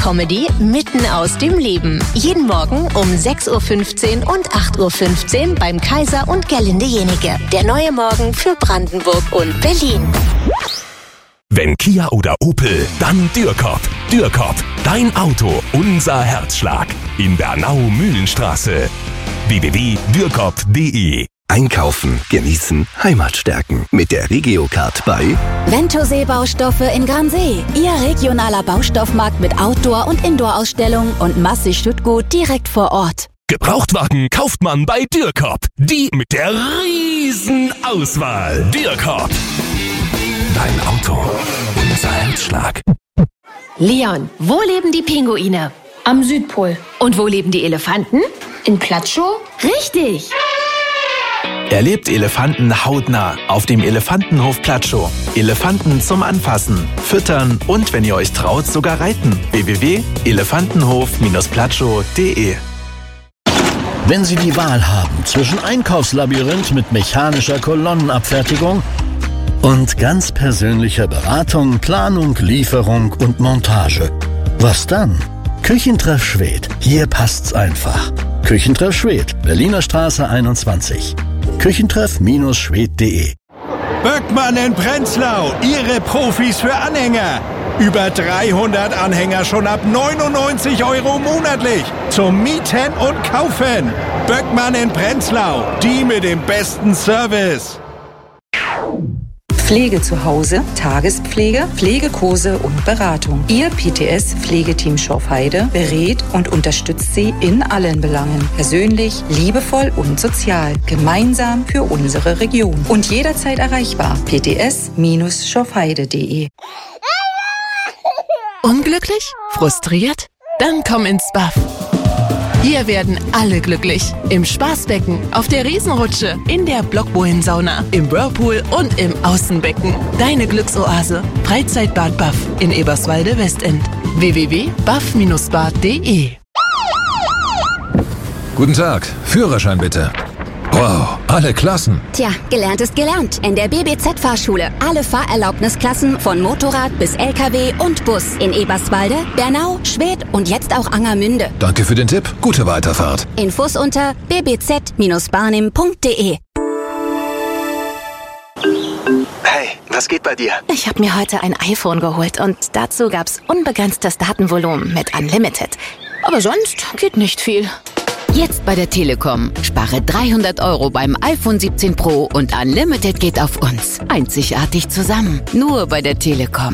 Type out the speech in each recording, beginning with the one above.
Comedy mitten aus dem Leben. Jeden Morgen um 6.15 Uhr und 8.15 Uhr beim Kaiser und Gerlinde Jenike. Der neue Morgen für Brandenburg und Berlin. Wenn Kia oder Opel, dann Dürrkop. Dürrkop, dein Auto, unser Herzschlag. In Bernau-Mühlenstraße. www.dürrkop.de. Einkaufen, genießen, Heimat stärken. Mit der Regiocard bei Ventosee Baustoffe in Gransee. Ihr regionaler Baustoffmarkt mit Outdoor- und Indoor-Ausstellung und massig Stückgut direkt vor Ort. Gebrauchtwagen kauft man bei Dürrkop. Die mit der riesen Auswahl. Dürrkop. Dein Auto, unser Herzschlag. Leon, wo leben die Pinguine? Am Südpol. Und wo leben die Elefanten? In Platschow? Richtig! Erlebt Elefanten hautnah auf dem Elefantenhof Platschow. Elefanten zum Anfassen, Füttern und, wenn ihr euch traut, sogar reiten. www.elefantenhof-platschow.de. Wenn Sie die Wahl haben zwischen Einkaufslabyrinth mit mechanischer Kolonnenabfertigung und ganz persönlicher Beratung, Planung, Lieferung und Montage, was dann? Küchentreff Schwedt. Hier passt's einfach. Küchentreff Schwedt, Berliner Straße 21. Küchentreff-schwedt.de. Böckmann in Prenzlau, Ihre Profis für Anhänger. Über 300 Anhänger schon ab 99 € monatlich. Zum Mieten und Kaufen. Böckmann in Prenzlau, die mit dem besten Service. Pflege zu Hause, Tagespflege, Pflegekurse und Beratung. Ihr PTS-Pflegeteam Schorfheide berät und unterstützt Sie in allen Belangen. Persönlich, liebevoll und sozial. Gemeinsam für unsere Region. Und jederzeit erreichbar. pts-schorfheide.de. Unglücklich? Frustriert? Dann komm ins Buff. Hier werden alle glücklich. Im Spaßbecken, auf der Riesenrutsche, in der Blockbohlensauna, im Whirlpool und im Außenbecken. Deine Glücksoase. Freizeitbad Buff in Eberswalde-Westend. www.buff-bad.de. Guten Tag, Führerschein bitte. Wow, alle Klassen. Tja, gelernt ist gelernt. In der BBZ-Fahrschule. Alle Fahrerlaubnisklassen von Motorrad bis LKW und Bus. In Eberswalde, Bernau, Schwedt und jetzt auch Angermünde. Danke für den Tipp. Gute Weiterfahrt. Infos unter bbz-barnim.de. Hey, was geht bei dir? Ich habe mir heute ein iPhone geholt und dazu gab's unbegrenztes Datenvolumen mit Unlimited. Aber sonst geht nicht viel. Jetzt bei der Telekom. Spare 300 € beim iPhone 17 Pro und Unlimited geht auf uns. Einzigartig zusammen. Nur bei der Telekom.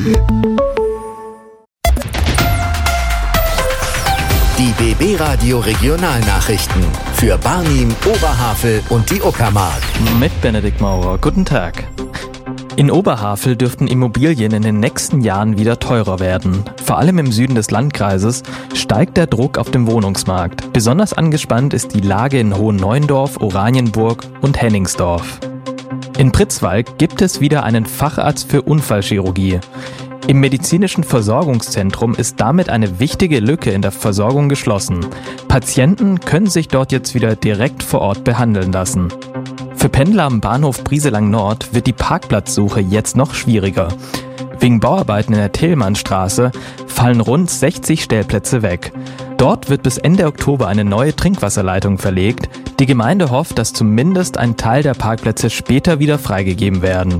die BB Radio Regionalnachrichten für Barnim, Oberhavel und die Uckermark. Mit Benedikt Maurer. Guten Tag. In Oberhavel dürften Immobilien in den nächsten Jahren wieder teurer werden. Vor allem im Süden des Landkreises steigt der Druck auf dem Wohnungsmarkt. Besonders angespannt ist die Lage in Hohenneuendorf, Oranienburg und Henningsdorf. In Pritzwalk gibt es wieder einen Facharzt für Unfallchirurgie. Im medizinischen Versorgungszentrum ist damit eine wichtige Lücke in der Versorgung geschlossen. Patienten können sich dort jetzt wieder direkt vor Ort behandeln lassen. Für Pendler am Bahnhof Brieselang Nord wird die Parkplatzsuche jetzt noch schwieriger. Wegen Bauarbeiten in der Thälmannstraße fallen rund 60 Stellplätze weg. Dort wird bis Ende Oktober eine neue Trinkwasserleitung verlegt. Die Gemeinde hofft, dass zumindest ein Teil der Parkplätze später wieder freigegeben werden.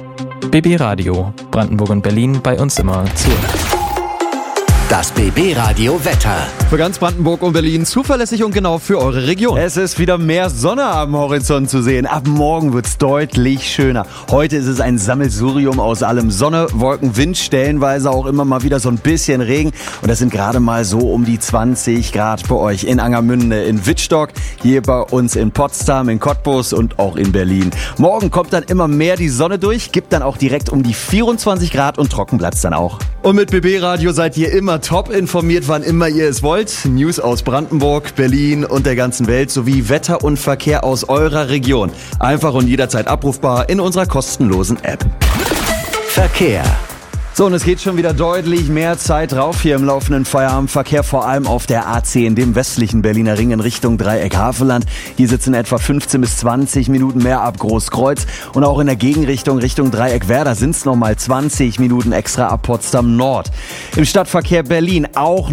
BB Radio, Brandenburg und Berlin, bei uns immer zuhören. Das BB Radio Wetter. Für ganz Brandenburg und Berlin zuverlässig und genau für eure Region. Es ist wieder mehr Sonne am Horizont zu sehen. Ab morgen wird's deutlich schöner. Heute ist es ein Sammelsurium aus allem. Sonne, Wolken, Wind, stellenweise auch immer mal wieder so ein bisschen Regen. Und das sind gerade mal so um die 20 Grad bei euch in Angermünde, in Wittstock, hier bei uns in Potsdam, in Cottbus und auch in Berlin. Morgen kommt dann immer mehr die Sonne durch, gibt dann auch direkt um die 24 Grad und trocken bleibt's dann auch. Und mit BB Radio seid ihr immer top informiert, wann immer ihr es wollt. News aus Brandenburg, Berlin und der ganzen Welt sowie Wetter und Verkehr aus eurer Region. Einfach und jederzeit abrufbar in unserer kostenlosen App. Verkehr. So, und es geht schon wieder deutlich mehr Zeit drauf hier im laufenden Feierabendverkehr, vor allem auf der A10, dem westlichen Berliner Ring in Richtung Dreieck-Havelland. Hier sitzen etwa 15 bis 20 Minuten mehr ab Großkreuz und auch in der Gegenrichtung Richtung Dreieck-Werder sind es nochmal 20 Minuten extra ab Potsdam Nord. Im Stadtverkehr Berlin auch